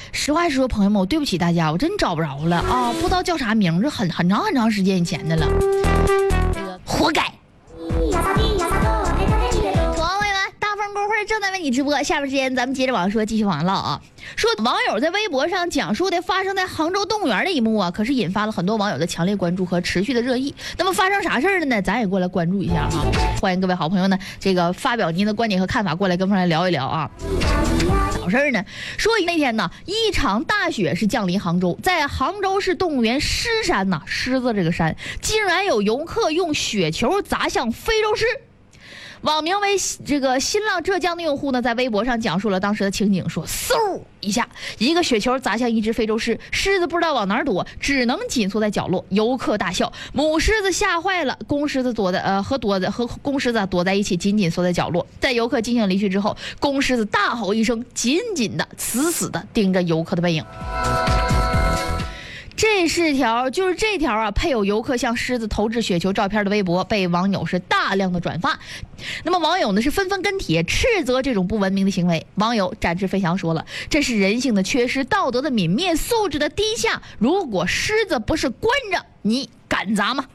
实话实说，朋友们，我对不起大家，我真找不着了啊，不知道叫啥名，这很长时间以前的了，这个活该。公会正在为你直播，下面时间咱们接着往说，继续往唠啊。说网友在微博上讲述的发生在杭州动物园的一幕啊，可是引发了很多网友的强烈关注和持续的热议。那么发生啥事儿了呢？咱也过来关注一下啊！欢迎各位好朋友呢，这个发表您的观点和看法，过来跟我们来聊一聊啊。咋回事呢？说那天呢，一场大雪是降临杭州，在杭州市动物园狮山呐，狮子这个山，竟然有游客用雪球砸向非洲狮。网名为这个新浪浙江的用户呢，在微博上讲述了当时的情景，说嗖一下，一个雪球砸向一只非洲狮，狮子不知道往哪儿躲，只能紧缩在角落。游客大笑，母狮子吓坏了，公狮子和公狮子躲在一起，紧紧缩在角落。在游客惊醒离去之后，公狮子大吼一声，紧紧的、死死的盯着游客的背影。这条啊，配有游客向狮子投掷雪球照片的微博被网友是大量的转发。那么网友呢是纷纷跟帖斥责这种不文明的行为。网友展翅飞翔说了，这是人性的缺失，道德的泯灭，素质的低下。如果狮子不是关着，你敢砸吗？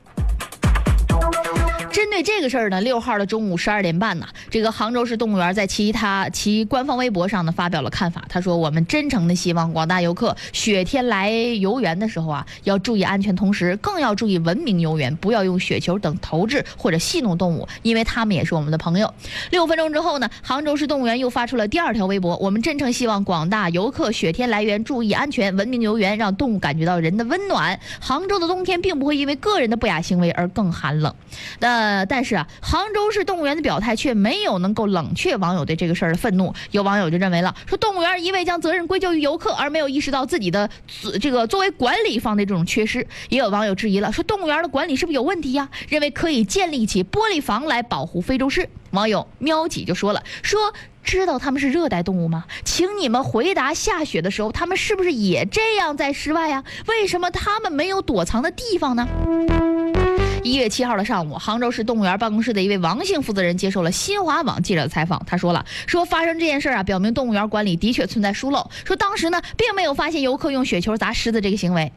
针对这个事儿呢，6号的中午12点半呢，这个杭州市动物园在其官方微博上呢发表了看法。他说：“我们真诚的希望广大游客雪天来游园的时候啊，要注意安全，同时更要注意文明游园，不要用雪球等投掷或者戏弄动物，因为他们也是我们的朋友。”6分钟之后呢，杭州市动物园又发出了第2条微博：“我们真诚希望广大游客雪天来园注意安全，文明游园，让动物感觉到人的温暖。杭州的冬天并不会因为个人的不雅行为而更寒冷。”但是啊，杭州市动物园的表态却没有能够冷却网友对这个事儿的愤怒。有网友就认为了，说动物园一味将责任归咎于游客，而没有意识到自己的这个作为管理方的这种缺失。也有网友质疑了，说动物园的管理是不是有问题呀？认为可以建立起玻璃房来保护非洲狮。网友喵几就说了，说知道他们是热带动物吗？请你们回答，下雪的时候他们是不是也这样在室外呀？为什么他们没有躲藏的地方呢？1月7号的上午，杭州市动物园办公室的一位王姓负责人接受了新华网记者的采访。他说了，说发生这件事啊，表明动物园管理的确存在疏漏。说当时呢，并没有发现游客用雪球砸狮子这个行为。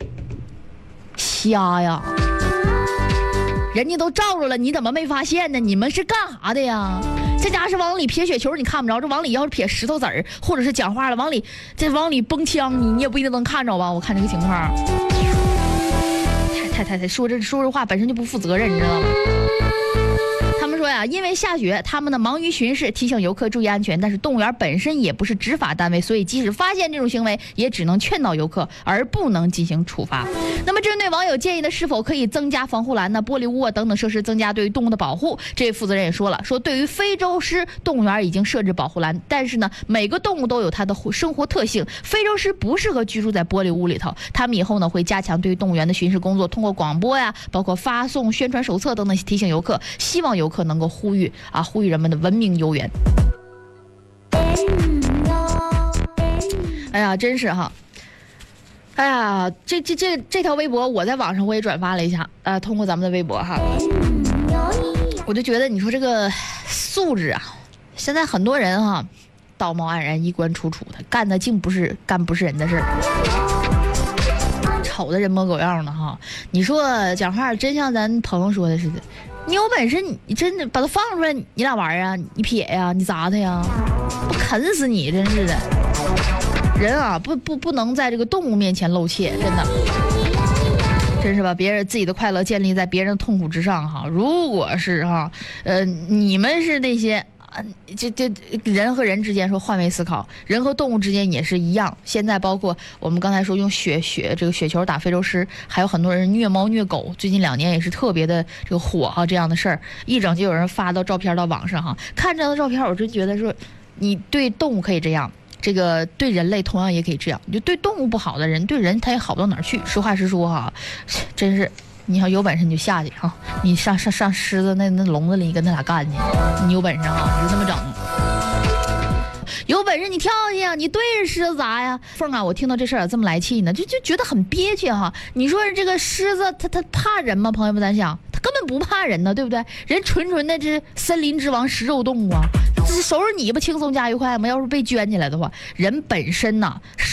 瞎呀！人家都照着了，你怎么没发现呢？你们是干啥的呀？这家是往里撇雪球，你看不着；这往里要是撇石头子儿，或者是讲话了，往里崩枪，你也不一定能看着吧？我看这个情况。太说这话本身就不负责任，你知道吗？他们说呀，因为下雪，他们呢忙于巡视，提醒游客注意安全，但是动物园本身也不是执法单位，所以即使发现这种行为，也只能劝导游客，而不能进行处罚。那么针对网友建议的是否可以增加防护栏呢、玻璃屋啊等等设施，增加对于动物的保护，这位负责人也说了，说对于非洲狮，动物园已经设置保护栏，但是呢，每个动物都有它的生活特性，非洲狮不适合居住在玻璃屋里头。他们以后呢会加强对于动物园的巡视工作，通过广播呀，包括发送宣传手册等等提醒游客，希望游客能够呼吁人们的文明游园。哎呀，真是哈。哎呀，这条微博我在网上我也转发了一下，通过咱们的微博哈，我就觉得你说这个素质啊，现在很多人哈，道貌岸然、衣冠楚楚的，干的竟不是人的事儿，丑的人模狗样的哈。你说讲话真像咱朋友说的似的，你有本事你真的把它放出来，你俩玩啊？你撇呀？你砸他呀？不啃死你，真是的。人啊，不能在这个动物面前露怯，真是把别人自己的快乐建立在别人的痛苦之上哈。如果是哈，你们是那些这人和人之间说换位思考，人和动物之间也是一样。现在包括我们刚才说用这个雪球打非洲狮，还有很多人虐猫虐狗，最近2年也是特别的这个火哈，这样的事儿一整就有人发到照片到网上哈。看这样的照片，我真觉得说，你对动物可以这样。这个对人类同样也可以这样，你就对动物不好的人，对人他也好不到哪儿去。实话实说哈，真是，你要有本事你就下去哈，你上狮子那笼子里，你跟他俩干去，你有本事啊，你就这么整。有本事你跳下去呀，你对着狮子砸呀！凤啊，我听到这事儿这么来气呢，就觉得很憋屈哈。你说这个狮子它怕人吗？朋友们，咱想，它根本不怕人呢，对不对？人纯的这森林之王食肉动物啊，这手指你不轻松加愉快吗？要是被圈起来的话，人本身呐。